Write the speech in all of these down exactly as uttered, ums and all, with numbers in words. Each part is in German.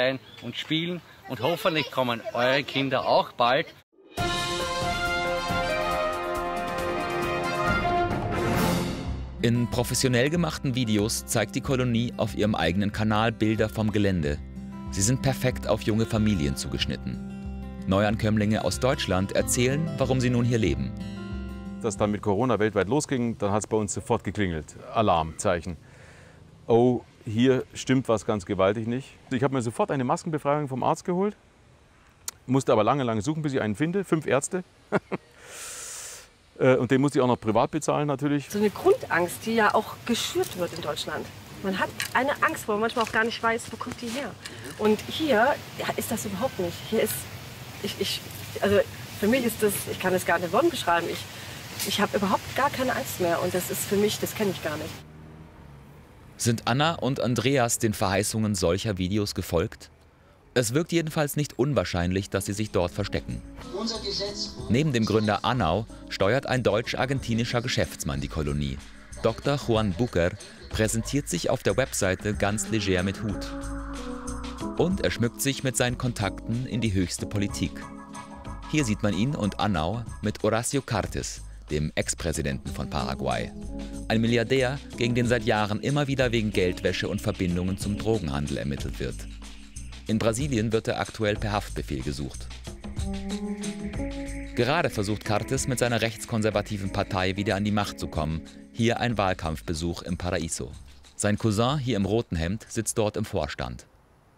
sein und spielen. Und hoffentlich kommen eure Kinder auch bald. In professionell gemachten Videos zeigt die Kolonie auf ihrem eigenen Kanal Bilder vom Gelände. Sie sind perfekt auf junge Familien zugeschnitten. Neuankömmlinge aus Deutschland erzählen, warum sie nun hier leben. Dass dann mit Corona weltweit losging, dann hat es bei uns sofort geklingelt. Alarmzeichen. Oh, hier stimmt was ganz gewaltig nicht. Ich habe mir sofort eine Maskenbefreiung vom Arzt geholt, musste aber lange, lange suchen, bis ich einen finde. Fünf Ärzte. Und den musste ich auch noch privat bezahlen natürlich. So eine Grundangst, die ja auch geschürt wird in Deutschland. Man hat eine Angst, wo man manchmal auch gar nicht weiß, wo kommt die her. Und hier ja, ist das überhaupt nicht. Hier ist, ich, ich, also für mich ist das, ich kann es gar nicht in Worten beschreiben, ich, ich habe überhaupt gar keine Angst mehr. Und das ist für mich, das kenne ich gar nicht. Sind Anna und Andreas den Verheißungen solcher Videos gefolgt? Es wirkt jedenfalls nicht unwahrscheinlich, dass sie sich dort verstecken. Neben dem Gründer Anau steuert ein deutsch-argentinischer Geschäftsmann die Kolonie. Doktor Juan Bucher präsentiert sich auf der Webseite ganz leger mit Hut. Und er schmückt sich mit seinen Kontakten in die höchste Politik. Hier sieht man ihn und Anau mit Horacio Cartes, dem Ex-Präsidenten von Paraguay. Ein Milliardär, gegen den seit Jahren immer wieder wegen Geldwäsche und Verbindungen zum Drogenhandel ermittelt wird. In Brasilien wird er aktuell per Haftbefehl gesucht. Gerade versucht Cartes mit seiner rechtskonservativen Partei wieder an die Macht zu kommen. Hier ein Wahlkampfbesuch im Paraíso. Sein Cousin hier im roten Hemd sitzt dort im Vorstand.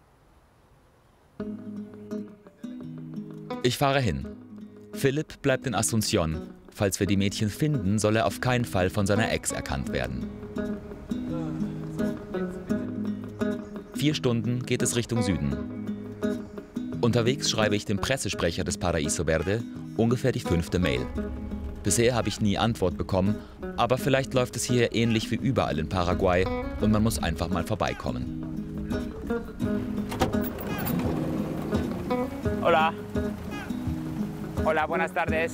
Ich fahre hin. Philipp bleibt in Asunción. Falls wir die Mädchen finden, soll er auf keinen Fall von seiner Ex erkannt werden. Vier Stunden geht es Richtung Süden. Unterwegs schreibe ich dem Pressesprecher des Paraíso Verde ungefähr die fünfte Mail. Bisher habe ich nie Antwort bekommen, aber vielleicht läuft es hier ähnlich wie überall in Paraguay und man muss einfach mal vorbeikommen. Hola. Hola, buenas tardes.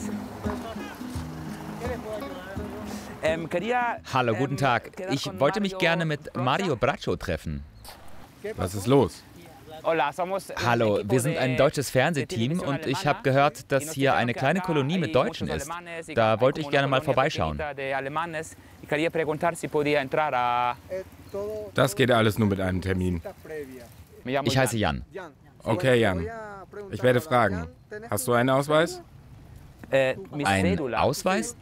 Hallo, guten Tag. Ich wollte mich gerne mit Mario Bracho treffen. Was ist los? Hallo, wir sind ein deutsches Fernsehteam und ich habe gehört, dass hier eine kleine Kolonie mit Deutschen ist. Da wollte ich gerne mal vorbeischauen. Das geht alles nur mit einem Termin. Ich heiße Jan. Okay, Jan. Ich werde fragen. Hast du einen Ausweis? Ein Ausweis?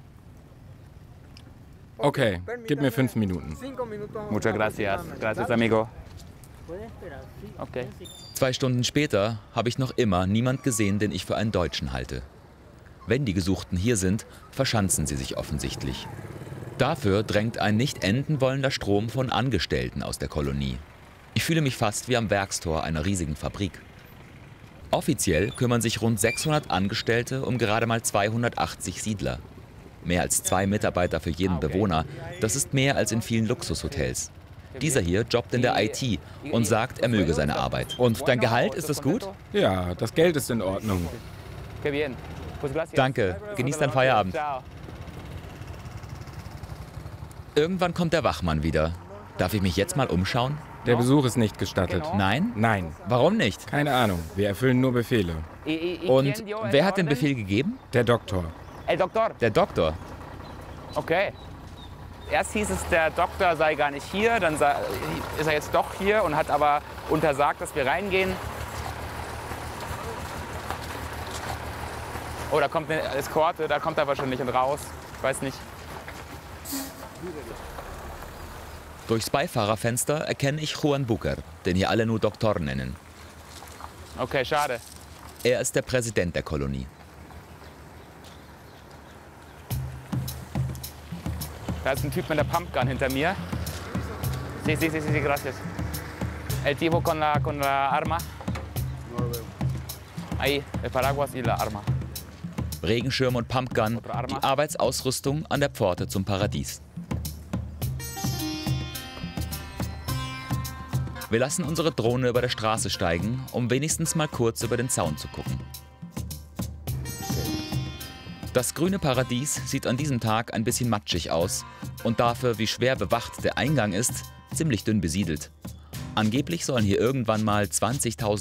Okay, gib mir fünf Minuten. Muchas gracias. Gracias, amigo. Okay. Zwei Stunden später habe ich noch immer niemand gesehen, den ich für einen Deutschen halte. Wenn die Gesuchten hier sind, verschanzen sie sich offensichtlich. Dafür drängt ein nicht enden wollender Strom von Angestellten aus der Kolonie. Ich fühle mich fast wie am Werkstor einer riesigen Fabrik. Offiziell kümmern sich rund sechshundert Angestellte um gerade mal zweihundertachtzig Siedler. Mehr als zwei Mitarbeiter für jeden Bewohner, das ist mehr als in vielen Luxushotels. Dieser hier jobbt in der I T und sagt, er möge seine Arbeit. Und dein Gehalt, ist das gut? Ja, das Geld ist in Ordnung. Danke, genieß deinen Feierabend. Irgendwann kommt der Wachmann wieder. Darf ich mich jetzt mal umschauen? Der Besuch ist nicht gestattet. Nein? Nein. Warum nicht? Keine Ahnung, wir erfüllen nur Befehle. Und wer hat den Befehl gegeben? Der Doktor. Der Doktor? Okay. Erst hieß es, der Doktor sei gar nicht hier, dann ist er jetzt doch hier und hat aber untersagt, dass wir reingehen. Oh, da kommt eine Eskorte, da kommt er wahrscheinlich raus. Ich weiß nicht. Durchs Beifahrerfenster erkenne ich Juan Bucher, den hier alle nur Doktor nennen. Okay, schade. Er ist der Präsident der Kolonie. Da ist ein Typ mit der Pumpgun hinter mir. Sí, sí, sí, sí, gracias. El tipo con la, con la arma. Ahí, el paraguas y la arma. Regenschirm und Pumpgun, die Arbeitsausrüstung an der Pforte zum Paradies. Wir lassen unsere Drohne über der Straße steigen, um wenigstens mal kurz über den Zaun zu gucken. Das grüne Paradies sieht an diesem Tag ein bisschen matschig aus und dafür, wie schwer bewacht der Eingang ist, ziemlich dünn besiedelt. Angeblich sollen hier irgendwann mal zwanzigtausend